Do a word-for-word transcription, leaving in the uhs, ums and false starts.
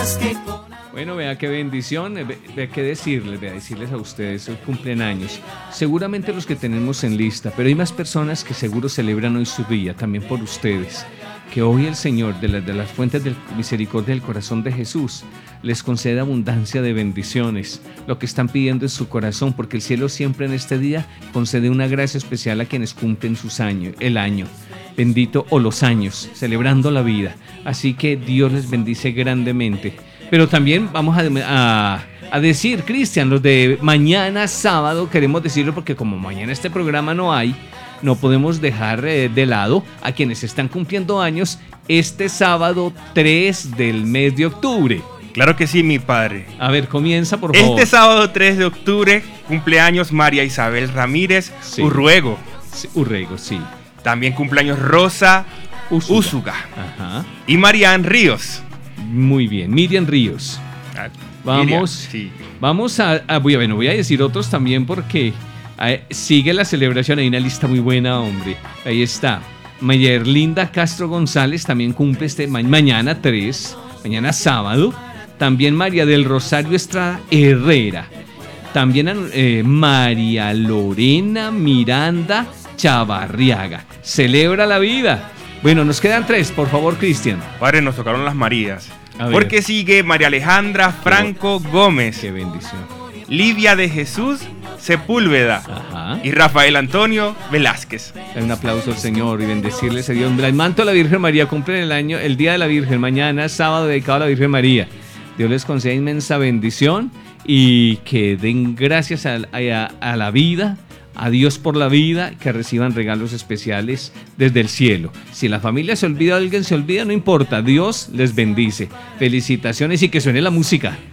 más que con... Bueno, vea qué bendición, ve- vea qué decirles, vea decirles a ustedes, hoy cumplen años. Seguramente los que tenemos en lista, pero hay más personas que seguro celebran hoy su día, también por ustedes. Que hoy el Señor, de, la- de las fuentes de misericordia del corazón de Jesús, les conceda abundancia de bendiciones, lo que están pidiendo en su corazón, porque el cielo siempre en este día concede una gracia especial a quienes cumplen sus años, el año. Bendito o los años, celebrando la vida. Así que Dios les bendice grandemente. Pero también vamos a, a, a decir, Cristian, los de mañana sábado, queremos decirlo porque como mañana este programa no hay, no podemos dejar eh, de lado a quienes están cumpliendo años este sábado tres del mes de octubre. Claro que sí, mi padre. A ver, comienza por favor. Este sábado tres de octubre, cumpleaños María Isabel Ramírez Sí. Urruego. Sí, Urrego, sí. También cumpleaños Rosa Úsuga. Úsuga. Ajá. Y Marian Ríos. Muy bien, Miriam Ríos. Ah, Vamos, Miriam, sí. vamos a, a voy, a, bueno, voy a decir otros también porque eh, sigue la celebración, hay una lista muy buena, hombre. Ahí está. Mayerlinda Castro González también cumple este ma- mañana tres, mañana sábado. También María del Rosario Estrada Herrera. También eh, María Lorena Miranda Chavarriaga. Celebra la vida. Bueno, nos quedan tres, por favor, Cristian. Padre, nos tocaron las Marías. A ver. Porque sigue María Alejandra Franco Gómez, Qué bendición. Lidia de Jesús Sepúlveda Ajá. y Rafael Antonio Velázquez. Un aplauso al Señor y bendecirles a Dios. El manto de la Virgen María cumple el año, el Día de la Virgen, mañana sábado dedicado a la Virgen María. Dios les conceda inmensa bendición y que den gracias a, a, a la vida, a Dios por la vida, que reciban regalos especiales desde el cielo. Si la familia se olvida, alguien se olvida, no importa, Dios les bendice. Felicitaciones y que suene la música.